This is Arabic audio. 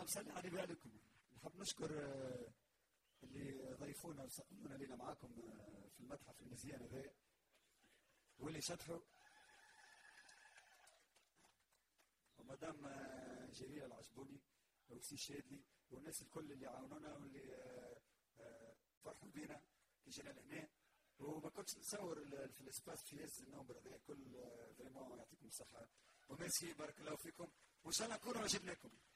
مسلي على بالكم. نحب نشكر اللي ضيفونا وسقمونا لنا معاكم في المتحف المزيان هذا، واللي شطحوا، ومدام جليل العجبوني وسي شادلي والناس الكل اللي عاونونا واللي فرحوا بينا كي جينا لهنا. وما كنتش نتصور في الاسباس في هز النومبر هذا الكل. فريمون يعطيكم الصحه وميرسي، بارك الله فيكم، وان شاء الله نكونوا عجبناكم.